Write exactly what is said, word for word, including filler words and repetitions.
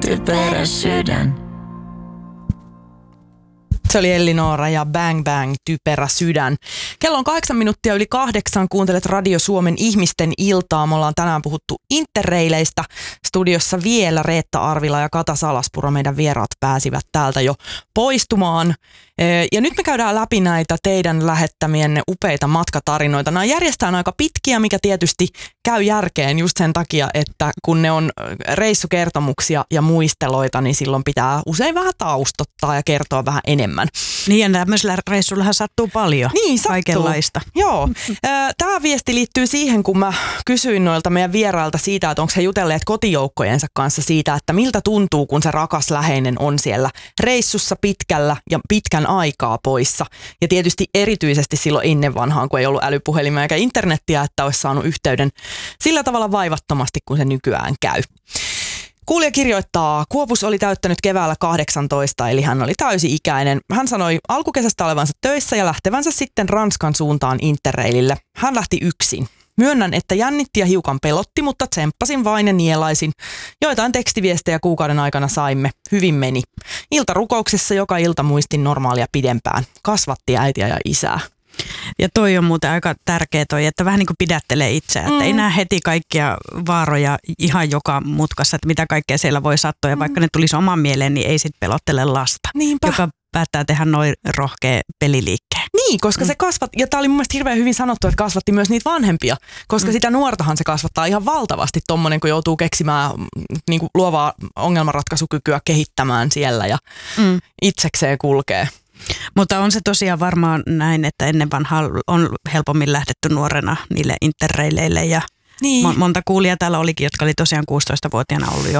typerä sydän. Se oli Ellinora ja Bang Bang, typerä sydän. Kello on kahdeksan minuuttia yli kahdeksan. Kuuntelet Radio Suomen ihmisten iltaa. Me ollaan tänään puhuttu interreileistä. Studiossa vielä Reetta Arvila ja Kata Salaspuro. Meidän vieraat pääsivät täältä jo poistumaan. Ja nyt me käydään läpi näitä teidän lähettämienne upeita matkatarinoita. Nämä järjestään aika pitkiä, mikä tietysti käy järkeen just sen takia, että kun ne on reissukertomuksia ja muisteloita, niin silloin pitää usein vähän taustottaa ja kertoa vähän enemmän. Niin ja tämmöisellä reissullahan sattuu paljon. Niin, sattuu. Kaikenlaista. Joo. Tämä viesti liittyy siihen, kun mä kysyin noilta meidän vierailta siitä, että onko he jutelleet kotijoukkojensa kanssa siitä, että miltä tuntuu, kun se rakas läheinen on siellä reissussa pitkällä ja pitkän aikaa poissa. Ja tietysti erityisesti silloin ennen vanhaan, kun ei ollut älypuhelimia eikä internettiä, että olisi saanut yhteyden sillä tavalla vaivattomasti, kun se nykyään käy. Kuulija kirjoittaa, Kuopus oli täyttänyt keväällä kahdeksantoista, eli hän oli täysi-ikäinen. Hän sanoi alkukesästä olevansa töissä ja lähtevänsä sitten Ranskan suuntaan interreilille. Hän lähti yksin. Myönnän, että jännitti ja hiukan pelotti, mutta tsemppasin vain ja nielaisin. Joitain tekstiviestejä kuukauden aikana saimme. Hyvin meni. Iltarukouksessa joka ilta muistin normaalia pidempään. Kasvatti äitiä ja isää. Ja toi on muuten aika tärkeä toi, että vähän niin kuin pidättelee itseä, että mm. ei näe heti kaikkia vaaroja ihan joka mutkassa, että mitä kaikkea siellä voi sattua. Ja vaikka ne tulisi oman mieleen, niin ei sit pelottele lasta, Niinpä. joka päättää tehdä noin rohkea peliliikkeen. Niin, koska mm. se kasvatti, ja tämä oli mun mielestä hirveän hyvin sanottu, että kasvatti myös niitä vanhempia, koska mm. sitä nuortahan se kasvattaa ihan valtavasti tommonen, kun joutuu keksimään niin kuin luovaa ongelmanratkaisukykyä kehittämään siellä ja mm. itsekseen kulkee. Mutta on se tosiaan varmaan näin, että ennen vanhaa on helpommin lähdetty nuorena niille interreileille ja niin. Monta kuulijaa täällä olikin, jotka oli tosiaan kuusitoistavuotiaana ollut jo